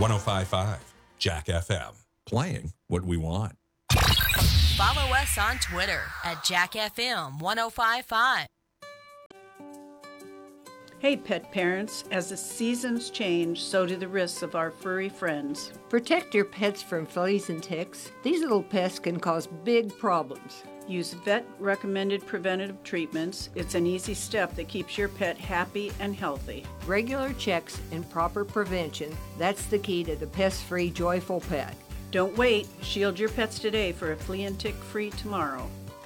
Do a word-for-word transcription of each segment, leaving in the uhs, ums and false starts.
one oh five point five Jack F M. Playing what we want. Follow us on Twitter at Jack F M one oh five point five. Hey, pet parents, as the seasons change, so do the risks of our furry friends. Protect your pets from fleas and ticks. These little pests can cause big problems. Use vet-recommended preventative treatments. It's an easy step that keeps your pet happy and healthy. Regular checks and proper prevention, that's the key to the pest-free, joyful pet. Don't wait. Shield your pets today for a flea and tick-free tomorrow.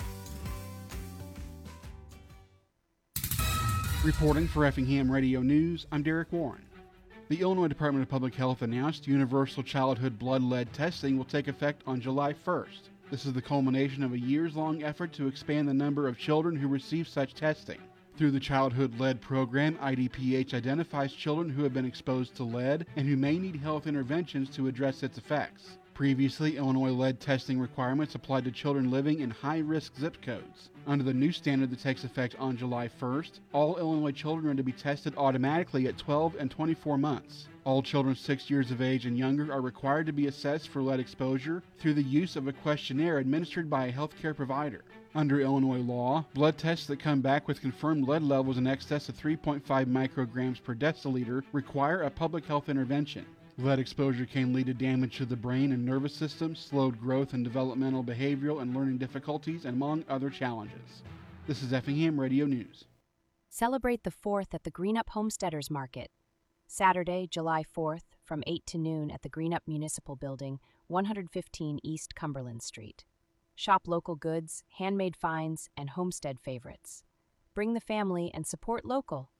Reporting for Effingham Radio News, I'm Derek Warren. The Illinois Department of Public Health announced universal childhood blood lead testing will take effect on July first. This is the culmination of a years-long effort to expand the number of children who receive such testing. Through the Childhood Lead Program, I D P H identifies children who have been exposed to lead and who may need health interventions to address its effects. Previously, Illinois lead testing requirements applied to children living in high-risk zip codes. Under the new standard that takes effect on July first, all Illinois children are to be tested automatically at twelve and twenty-four months. All children six years of age and younger are required to be assessed for lead exposure through the use of a questionnaire administered by a healthcare provider. Under Illinois law, blood tests that come back with confirmed lead levels in excess of three point five micrograms per deciliter require a public health intervention. Lead exposure can lead to damage to the brain and nervous system, slowed growth and developmental, behavioral, and learning difficulties, and among other challenges. This is Effingham Radio News. Celebrate the fourth at the Greenup Homesteaders Market. Saturday, July fourth, from eight to noon at the Greenup Municipal Building, one fifteen East Cumberland Street. Shop local goods, handmade finds, and homestead favorites. Bring the family and support local.